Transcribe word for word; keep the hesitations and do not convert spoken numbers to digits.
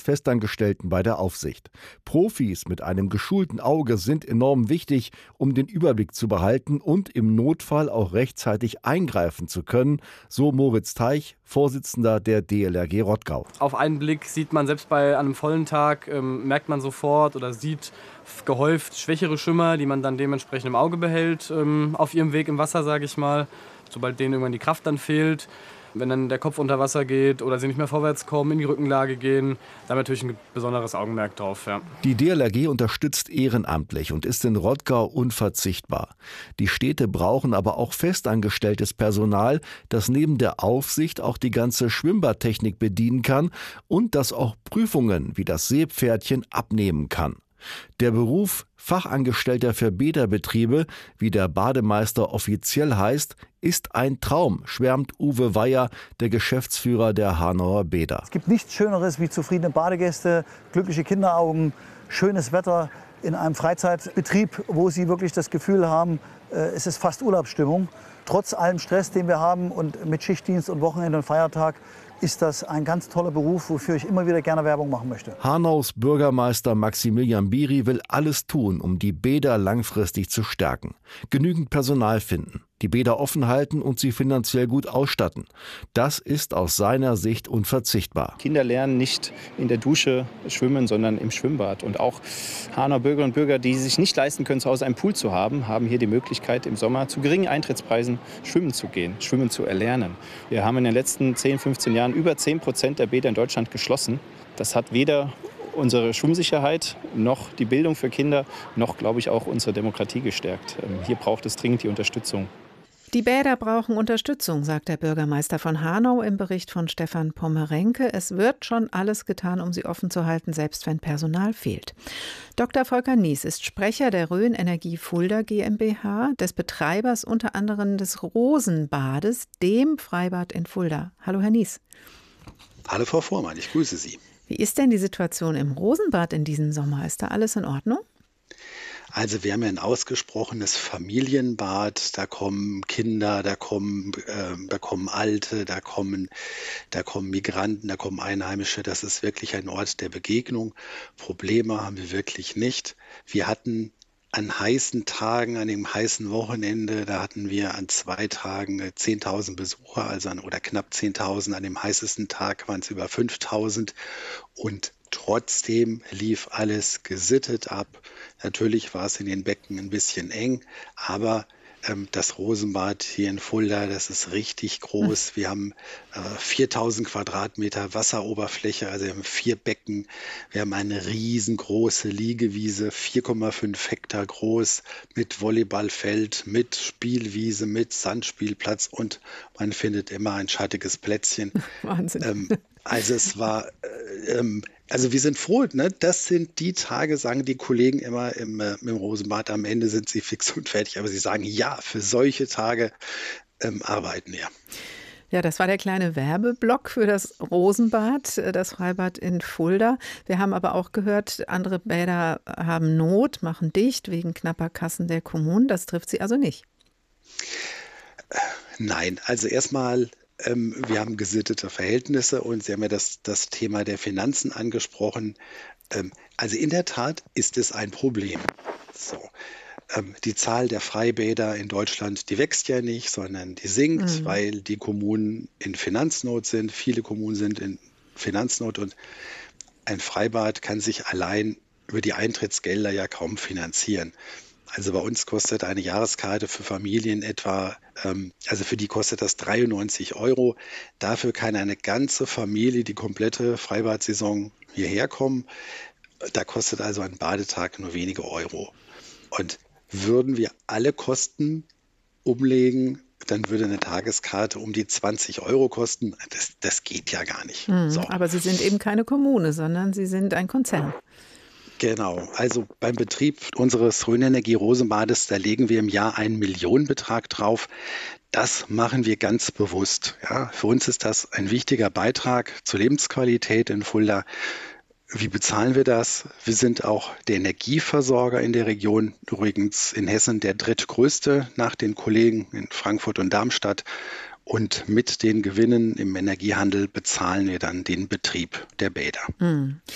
Festangestellten bei der Aufsicht. Profis mit einem geschulten Auge sind enorm wichtig, um den Überblick zu behalten und im Notfall auch rechtzeitig eingreifen zu können, so Moritz Teich, Vorsitzender der D L R G Rottgau. Auf einen Blick sieht man, selbst bei einem vollen Tag, ähm, merkt man sofort oder sieht gehäuft schwächere Schimmer, die man dann dementsprechend im Auge behält, ähm, auf ihrem Weg im Wasser, sage ich mal. Sobald denen irgendwann die Kraft dann fehlt, wenn dann der Kopf unter Wasser geht oder sie nicht mehr vorwärts kommen, in die Rückenlage gehen, da haben wir natürlich ein besonderes Augenmerk drauf. Ja. Die D L R G unterstützt ehrenamtlich und ist in Rottgau unverzichtbar. Die Städte brauchen aber auch festangestelltes Personal, das neben der Aufsicht auch die ganze Schwimmbadtechnik bedienen kann und das auch Prüfungen wie das Seepferdchen abnehmen kann. Der Beruf Fachangestellter für Bäderbetriebe, wie der Bademeister offiziell heißt, ist ein Traum, schwärmt Uwe Weyer, der Geschäftsführer der Hanauer Bäder. Es gibt nichts Schöneres wie zufriedene Badegäste, glückliche Kinderaugen, schönes Wetter in einem Freizeitbetrieb, wo sie wirklich das Gefühl haben, es ist fast Urlaubsstimmung. Trotz allem Stress, den wir haben und mit Schichtdienst und Wochenende und Feiertag, ist das ein ganz toller Beruf, wofür ich immer wieder gerne Werbung machen möchte. Hanaus Bürgermeister Maximilian Biri will alles tun, um die Bäder langfristig zu stärken. Genügend Personal finden, die Bäder offen halten und sie finanziell gut ausstatten. Das ist aus seiner Sicht unverzichtbar. Kinder lernen nicht in der Dusche schwimmen, sondern im Schwimmbad. Und auch Hanauer Bürgerinnen und Bürger, die sich nicht leisten können, zu Hause einen Pool zu haben, haben hier die Möglichkeit, im Sommer zu geringen Eintrittspreisen schwimmen zu gehen, schwimmen zu erlernen. Wir haben in den letzten zehn, fünfzehn Jahren über zehn Prozent der Bäder in Deutschland geschlossen. Das hat weder unsere Schwimmsicherheit, noch die Bildung für Kinder, noch, glaube ich, auch unsere Demokratie gestärkt. Hier braucht es dringend die Unterstützung. Die Bäder brauchen Unterstützung, sagt der Bürgermeister von Hanau im Bericht von Stefan Pommerenke. Es wird schon alles getan, um sie offen zu halten, selbst wenn Personal fehlt. Doktor Volker Nies ist Sprecher der Rhön Energie Fulda GmbH, des Betreibers unter anderem des Rosenbades, dem Freibad in Fulda. Hallo, Herr Nies. Hallo, Frau Vormann, ich grüße Sie. Wie ist denn die Situation im Rosenbad in diesem Sommer? Ist da alles in Ordnung? Also wir haben ja ein ausgesprochenes Familienbad, da kommen Kinder, da kommen, äh, da kommen Alte, da kommen, da kommen Migranten, da kommen Einheimische. Das ist wirklich ein Ort der Begegnung. Probleme haben wir wirklich nicht. Wir hatten an heißen Tagen, an dem heißen Wochenende, da hatten wir an zwei Tagen zehntausend Besucher, also an, oder knapp zehntausend. An dem heißesten Tag waren es über fünftausend und trotzdem lief alles gesittet ab. Natürlich war es in den Becken ein bisschen eng, aber ähm, das Rosenbad hier in Fulda, das ist richtig groß. Wir haben äh, viertausend Quadratmeter Wasseroberfläche, also wir haben vier Becken. Wir haben eine riesengroße Liegewiese, vier Komma fünf Hektar groß, mit Volleyballfeld, mit Spielwiese, mit Sandspielplatz und man findet immer ein schattiges Plätzchen. Wahnsinn. Ähm, also es war, äh, ähm, also wir sind froh, ne? Das sind die Tage, sagen die Kollegen immer im, äh, im Rosenbad, am Ende sind sie fix und fertig, aber sie sagen, ja, für solche Tage ähm, arbeiten wir. Ja, das war der kleine Werbeblock für das Rosenbad, das Freibad in Fulda. Wir haben aber auch gehört, andere Bäder haben Not, machen dicht wegen knapper Kassen der Kommunen. Das trifft Sie also nicht? Nein, also erstmal, ähm, wir haben gesittete Verhältnisse und Sie haben ja das, das Thema der Finanzen angesprochen. Ähm, also in der Tat ist es ein Problem. So. Ähm, die Zahl der Freibäder in Deutschland, die wächst ja nicht, sondern die sinkt, mhm. weil die Kommunen in Finanznot sind. Viele Kommunen sind in Finanznot und ein Freibad kann sich allein über die Eintrittsgelder ja kaum finanzieren. Also bei uns kostet eine Jahreskarte für Familien etwa, ähm, also für die kostet das dreiundneunzig Euro. Dafür kann eine ganze Familie die komplette Freibad-Saison hierher kommen. Da kostet also ein Badetag nur wenige Euro. Und würden wir alle Kosten umlegen, dann würde eine Tageskarte um die zwanzig Euro kosten. Das, das geht ja gar nicht. Mhm, so. Aber Sie sind eben keine Kommune, sondern Sie sind ein Konzern. Genau, also beim Betrieb unseres Rhön Energie Rosenbades, da legen wir im Jahr einen Millionenbetrag drauf. Das machen wir ganz bewusst. Ja, für uns ist das ein wichtiger Beitrag zur Lebensqualität in Fulda. Wie bezahlen wir das? Wir sind auch der Energieversorger in der Region, übrigens in Hessen der drittgrößte nach den Kollegen in Frankfurt und Darmstadt. Und mit den Gewinnen im Energiehandel bezahlen wir dann den Betrieb der Bäder. Mhm.